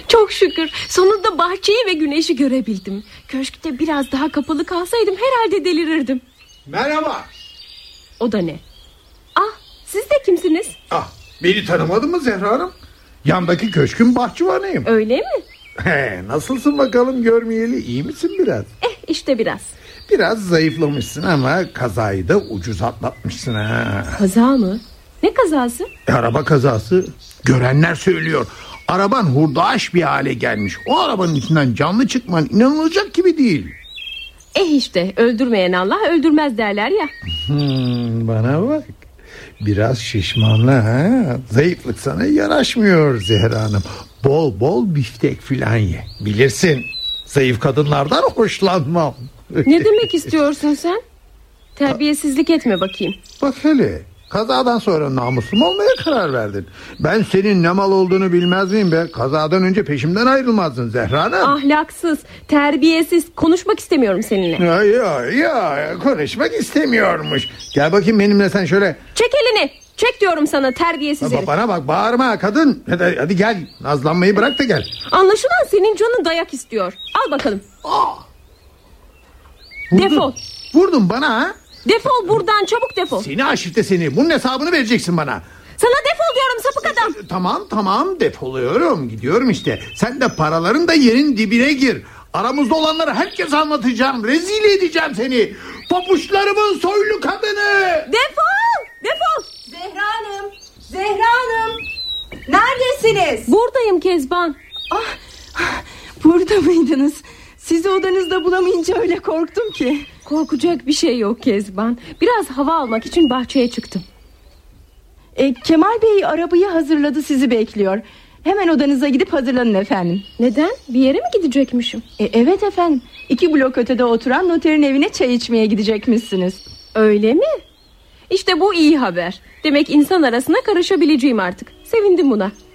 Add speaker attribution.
Speaker 1: Çok şükür sonunda bahçeyi ve güneşi görebildim. Köşkte biraz daha kapalı kalsaydım herhalde delirirdim.
Speaker 2: Merhaba.
Speaker 1: O da ne? Ah, siz de kimsiniz?
Speaker 2: Beni tanımadın mı Zehra Hanım? Yandaki köşkün bahçıvanıyım.
Speaker 1: Öyle mi?
Speaker 2: Nasılsın bakalım görmeyeli, iyi misin biraz?
Speaker 1: İşte biraz.
Speaker 2: Biraz zayıflamışsın ama kazayı da ucuz atlatmışsın ha.
Speaker 1: Kaza mı? Ne kazası?
Speaker 2: Araba kazası. Görenler söylüyor. Araban hurdaş bir hale gelmiş. O arabanın içinden canlı çıkman inanılacak gibi değil.
Speaker 1: İşte öldürmeyen Allah öldürmez derler ya.
Speaker 2: Bana bak. Biraz şişmanlı ha. Zayıflık sana yaraşmıyor Zehra Hanım. Bol bol biftek filan ye. Bilirsin, zayıf kadınlardan hoşlanmam.
Speaker 1: Ne demek istiyorsun sen? Terbiyesizlik etme bakayım.
Speaker 2: Bak hele, kazadan sonra namusum olmaya karar verdin. Ben senin ne mal olduğunu bilmez miyim be? Kazadan önce peşimden ayrılmazdın Zehra Hanım.
Speaker 1: Ahlaksız, terbiyesiz, konuşmak istemiyorum seninle.
Speaker 2: Ya konuşmak istemiyormuş. Gel bakayım benimle sen şöyle.
Speaker 1: Çek elini. Çek diyorum sana, terbiyesiz herif.
Speaker 2: Bana bak, bağırma kadın. Hadi gel, nazlanmayı bırak da gel.
Speaker 1: Anlaşılan senin canın dayak istiyor. Al bakalım. Defol.
Speaker 2: Vurdun bana ha?
Speaker 1: Defol buradan, çabuk defol.
Speaker 2: Seni aşifte seni. Bunun hesabını vereceksin bana.
Speaker 1: Sana defol diyorum sapık adam.
Speaker 2: Tamam defoluyorum. Gidiyorum işte. Sen de paraların da yerin dibine gir. Aramızda olanları herkese anlatacağım. Rezil edeceğim seni. Papuçlarımın soylu kadını.
Speaker 1: Defol.
Speaker 3: Zehra Hanım. Neredesiniz?
Speaker 1: Buradayım Kezban.
Speaker 3: Burada mıydınız? Sizi odanızda bulamayınca öyle korktum ki.
Speaker 1: Korkacak bir şey yok Kezban. Biraz hava almak için bahçeye çıktım.
Speaker 3: Kemal Bey arabayı hazırladı, sizi bekliyor. Hemen odanıza gidip hazırlanın efendim.
Speaker 1: Neden? Bir yere mi gidecekmişim?
Speaker 3: Evet efendim. 2 blok ötede oturan noterin evine çay içmeye gidecekmişsiniz.
Speaker 1: Öyle mi? İşte bu iyi haber. Demek insan arasına karışabileceğim artık. Sevindim buna.